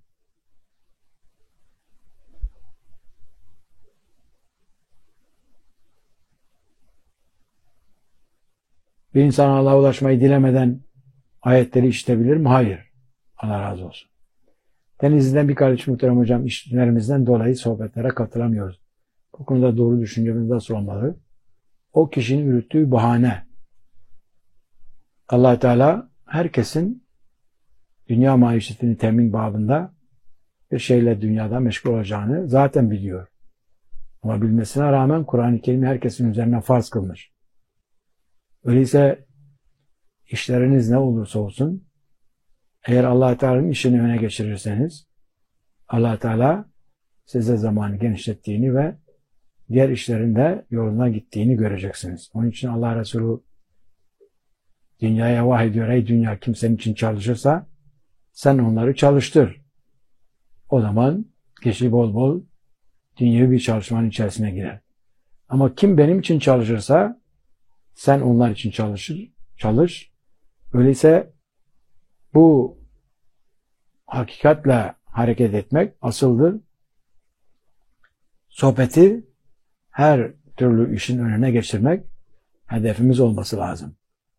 Speaker 1: Bir insan Allah'a ulaşmayı dilemeden ayetleri işitebilir mi? Hayır. Allah razı olsun. Denizli'den bir kardeşim muhterem hocam, işlerimizden dolayı sohbetlere katılamıyoruz. Bu konuda doğru düşüncemiz nasıl olmalı? O kişinin yürüttüğü bahane. Allah Teala herkesin dünya maişetini temin babında bir şeyle dünyada meşgul olacağını zaten biliyor. Ama bilmesine rağmen Kur'an-ı Kerim herkesin üzerine farz kılmış. Öyleyse işleriniz ne olursa olsun, eğer Allah Teala'nın işini öne geçirirseniz, Allah Teala size zamanı genişlettiğini ve diğer işlerinde yoluna gittiğini göreceksiniz. Onun için Allah Resulü dünyaya vahyediyor. Ey dünya, kim senin için çalışırsa sen onları çalıştır. O zaman kişi bol bol dünyevi bir çalışmanın içerisine girer. Ama kim benim için çalışırsa sen onlar için çalış. Öyleyse bu hakikatle hareket etmek asıldır. Sohbeti her türlü işin önüne geçirmek hedefimiz olması lazım.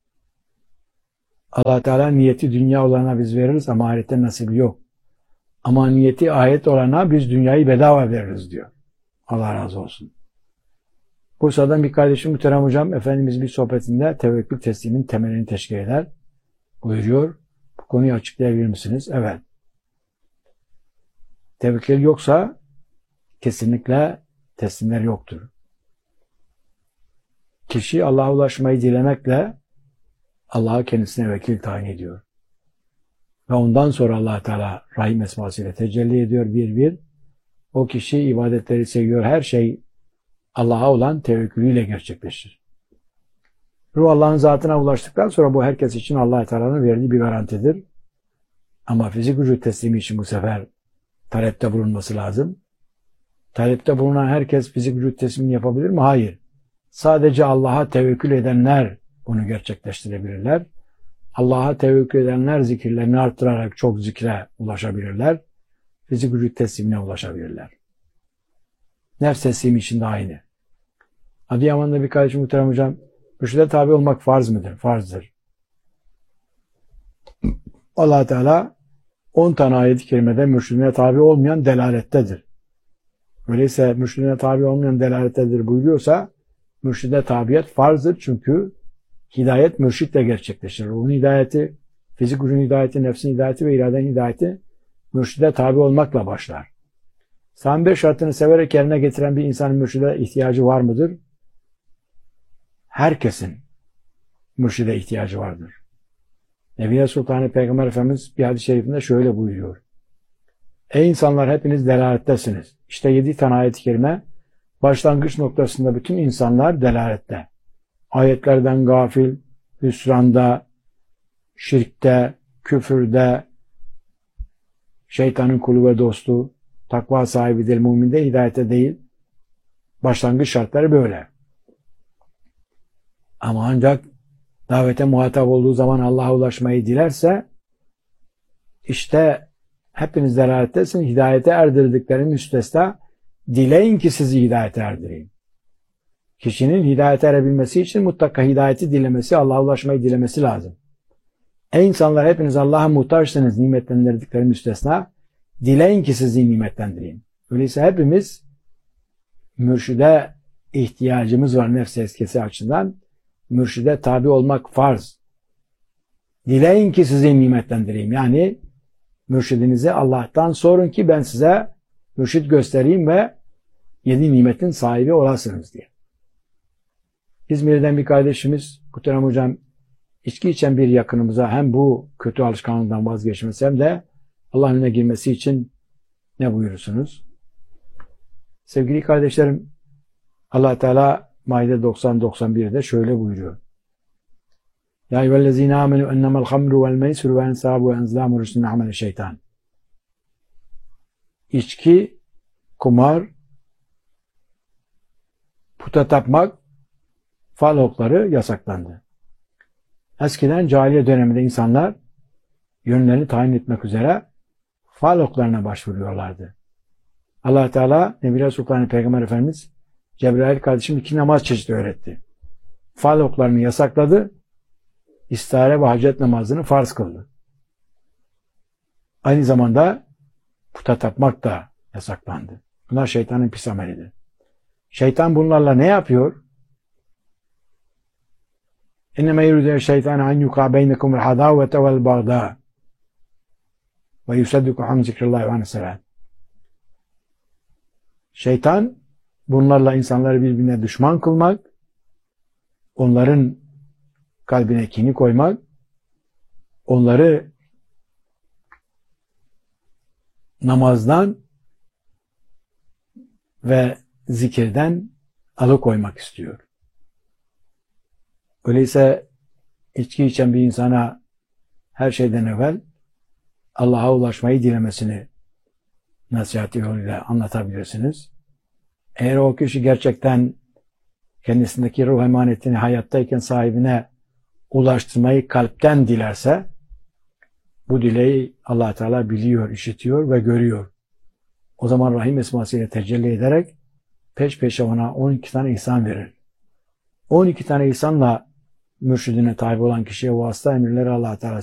Speaker 1: Allah Teala niyeti dünya olana biz veririz ama ahirette nasibi yok. Ama niyeti ahiret olana biz dünyayı bedava veririz diyor. Allah razı olsun. Bursa'dan bir kardeşim muhterem hocam Efendimiz bir sohbetinde tevekkül teslimin temelini teşkil eder buyuruyor. Bu konuyu açıklayabilir misiniz? Evet. Tevekkül yoksa kesinlikle teslimler yoktur. Kişi Allah'a ulaşmayı dilemekle Allah'a kendisine vekil tayin ediyor. Ve ondan sonra Allah Teala Rahim esmasıyla tecelli ediyor bir. O kişi ibadetleri seviyor. Her şey Allah'a olan tevekkülüyle gerçekleşir. Ruh Allah'ın zatına ulaştıktan sonra bu herkes için Allah Teala'nın verdiği bir garantidir. Ama fizik vücut teslimi için bu sefer talepte bulunması lazım. Talepte bulunan herkes fizik vücut teslimini yapabilir mi? Hayır. Sadece Allah'a tevekkül edenler bunu gerçekleştirebilirler. Allah'a tevekkül edenler zikirlerini arttırarak çok zikre ulaşabilirler. Fizik vücut teslimine ulaşabilirler. Nefs teslimi için de aynı. Adıyaman'da bir kardeşim muhterem hocam, mürşide tabi olmak farz mıdır? Farzdır. Allah Teala 10 tane ayet-i kerimede mürşidine tabi olmayan delalettedir. Öyleyse mürşidine tabi olmayan delalettedir buyuruyorsa mürşide tabiyet farzdır çünkü hidayet mürşitle gerçekleşir. Ruhun hidayeti, fizik gücün hidayeti, nefsin hidayeti ve iradenin hidayeti mürşide tabi olmakla başlar. Sami 5 şartını severek yerine getiren bir insanın mürşide ihtiyacı var mıdır? Herkesin mürşide ihtiyacı vardır. Nebiye Sultanı Peygamber Efendimiz bir hadis-i şerifinde şöyle buyuruyor. Ey insanlar hepiniz delalettesiniz. İşte 7 tane ayet-i kerime başlangıç noktasında bütün insanlar delalette. Ayetlerden gafil, hüsranda, şirkte, küfürde, şeytanın kulu ve dostu, takva sahibidir, müminde hidayete değil. Başlangıç şartları böyle. Ama ancak davete muhatap olduğu zaman Allah'a ulaşmayı dilerse işte hepiniz delalettesin, hidayete erdirdiklerim müstesna, dileyin ki sizi hidayete erdireyim. Kişinin hidayete erebilmesi için mutlaka hidayeti dilemesi, Allah'a ulaşmayı dilemesi lazım. Ey insanlar hepiniz Allah'a muhtaçsınız, nimetlendirdiklerim müstesna, dileyin ki sizi nimetlendireyim. Öyleyse hepimiz mürşide ihtiyacımız var nefs eskisi açısından. Mürşide tabi olmak farz. Dileyin ki sizi nimetlendireyim. Yani mürşidinizi Allah'tan sorun ki ben size mürşid göstereyim ve 7 nimetin sahibi olasınız diye. İzmir'den bir kardeşimiz, Muhterem Hocam, içki içen bir yakınımıza hem bu kötü alışkanlıktan vazgeçmesi hem de Allah'ın önüne girmesi için ne buyurursunuz? Sevgili kardeşlerim, Allah Teala Maide 90-91'de şöyle buyuruyor. Ya eyyühellezine amenu ennemel hamru vel meysru ve ensabu ve enzlamu rüsnün ameli şeytan. İçki, kumar, puta tapmak, fal okları yasaklandı. Eskiden cahiliye döneminde insanlar yönlerini tayin etmek üzere fal oklarına başvuruyorlardı. Allah Teala Nebi Sultan Peygamber Efendimiz Cebrail kardeşim 2 namaz çeşidi öğretti. Fal oklarını yasakladı. İstihare ve hacet namazını farz kıldı. Aynı zamanda puta tapmak da yasaklandı. Bunlar şeytanın pis amelidir. Şeytan bunlarla ne yapıyor? İnneme yuridu şeytan an yuqa beynekum el-hadavete vel-bagda ve yusaddiku an zikrillahi ve anis-salat. Şeytan bunlarla insanları birbirine düşman kılmak, onların kalbine kini koymak, onları namazdan ve zikirden alıkoymak istiyor. Öyleyse içki içen bir insana her şeyden evvel Allah'a ulaşmayı dilemesini nasihat yoluyla anlatabilirsiniz. Eğer o kişi gerçekten kendisindeki ruh emanetini hayattayken sahibine ulaştırmayı kalpten dilerse bu dileği Allah Teala biliyor, işitiyor ve görüyor. O zaman Rahim esmasıyla tecelli ederek peş peşe ona 12 tane ihsan verir. 12 tane ihsanla mürşidine tabi olan kişiye vasıta emirleri Allah Teala